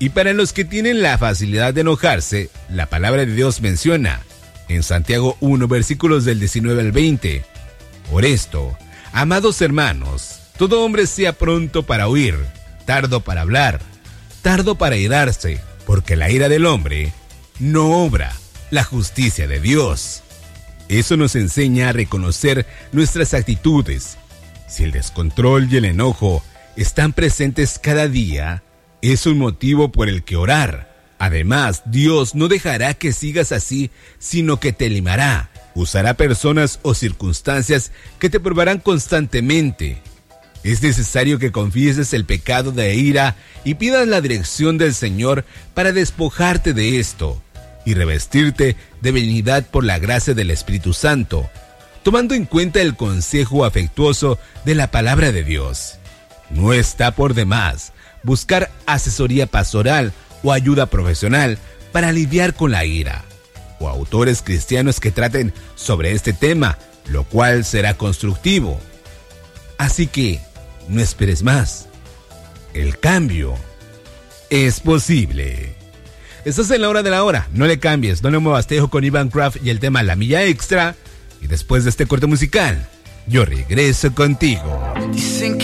Y para los que tienen la facilidad de enojarse, la palabra de Dios menciona en Santiago 1, versículos del 19 al 20. Por esto, amados hermanos, todo hombre sea pronto para oír, tardo para hablar, tardo para irarse, porque la ira del hombre no obra la justicia de Dios. Eso nos enseña a reconocer nuestras actitudes. Si el descontrol y el enojo están presentes cada día, es un motivo por el que orar. Además, Dios no dejará que sigas así, sino que te limará. Usará personas o circunstancias que te probarán constantemente. Es necesario que confieses el pecado de ira y pidas la dirección del Señor para despojarte de esto y revestirte de benignidad por la gracia del Espíritu Santo, tomando en cuenta el consejo afectuoso de la palabra de Dios. No está por demás buscar asesoría pastoral o ayuda profesional para lidiar con la ira, o autores cristianos que traten sobre este tema, lo cual será constructivo. Así que, no esperes más. El cambio es posible. Estás en la hora de la hora. No le cambies, no le muevas. Te dejo con Iván Kraft y el tema La Milla Extra. Y después de este corte musical, yo regreso contigo. Dicen